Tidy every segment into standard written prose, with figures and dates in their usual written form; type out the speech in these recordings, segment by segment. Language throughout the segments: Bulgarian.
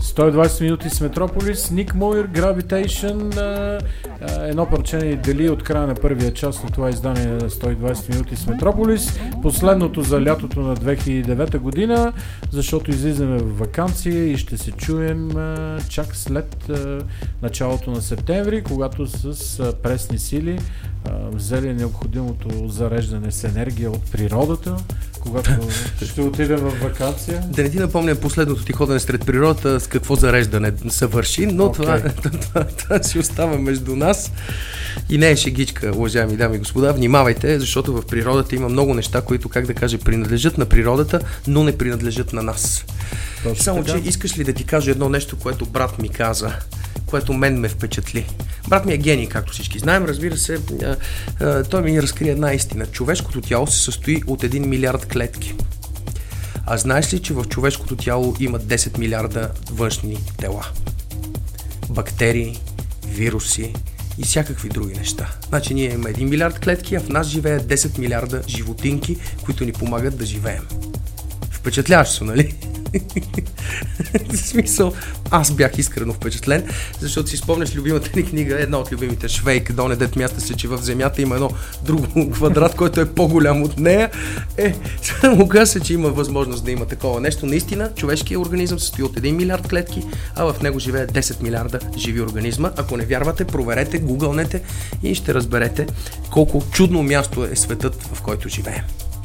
120 минути с Метрополис, Ник Муир, Gravitation, едно парче ни дели от края на първия част на това издание на 120 минути с Метрополис, последното за лятото на 2009 година, защото излизаме в ваканция и ще се чуем чак след началото на септември, когато с пресни сили взели необходимото зареждане с енергия от природата, когато ще отидем в вакансия. Да не ти напомня последното ти ходене сред природата с какво зареждане съвърши, но това си остава между нас и не е шегичка, уважаеми дами и господа. Внимавайте, защото в природата има много неща, които, как да кажа, принадлежат на природата, но не принадлежат на нас. Точно Само, така. че искаш ли да ти кажа едно нещо, което брат ми каза, което мен ме впечатли. Брат ми е гений, както всички знаем. Разбира се, той ми разкри една истина. Човешкото тяло се състои от 1 милиард клетки. А знаеш ли, че в човешкото тяло има 10 милиарда външни тела? Бактерии, вируси и всякакви други неща. Значи ние имаме 1 милиард клетки, а в нас живеят 10 милиарда животинки, които ни помагат да живеем. Впечатляващо, нали? В смисъл, аз бях искрено впечатлен, защото си спомняш любимата ни книга, една от любимите, Швейк, Доне дет мяста се, че в земята има едно друго квадрат, който е по-голям от нея. Само каза, че има възможност да има такова нещо. Наистина, човешкият организъм се състои от 1 милиард клетки, а в него живеят 10 милиарда живи организма. Ако не вярвате, проверете, гугълнете и ще разберете колко чудно място е светът, в който живеем.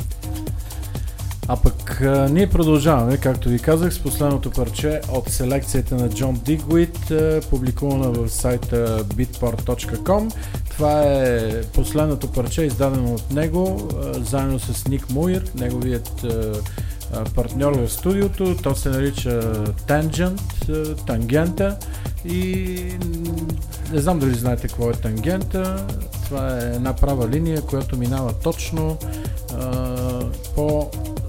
А пък ние продължаваме, както ви казах, с последното парче от селекцията на Джон Дигуит, публикувана в сайта beatport.com. Това е последното парче, издадено от него, заедно с Ник Муир, неговият партньор в студиото. То се нарича Тангента и не знам дали знаете какво е тангента. Това е една права линия, която минава точно по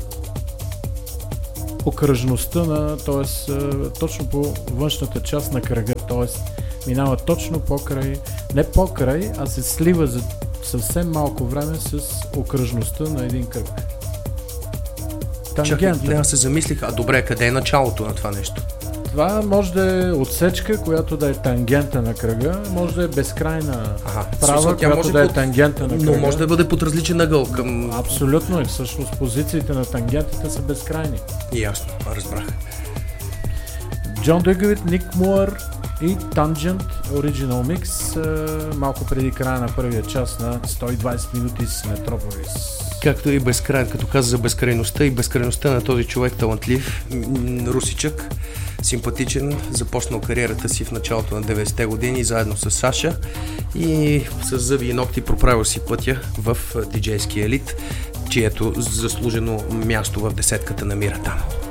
окръжността на, т.е. точно по външната част на кръга, т.е. минава точно покрай, не покрай, а се слива за съвсем малко време с окръжността на един кръг. Тангента. Аз се замислих, добре, къде е началото на това нещо? Това може да е отсечка, която да е тангента на кръга, може да е безкрайна права, която да е тангента на кръга. Но може да бъде под различен ъгъл към... Абсолютно, и всъщност позициите на тангентите са безкрайни. Ясно, разбрах. Джон Дигуит, Ник Муир и Tangent Original Mix, малко преди края на първия час на 120 минути с Метрополис. Както и безкрай, като каза за безкрайността и безкрайността на този човек талантлив, русичък, симпатичен, започнал кариерата си в началото на 90-те години заедно с Саша и с зъби и ногти проправил си пътя в диджейския елит, чието заслужено място в десетката намира там.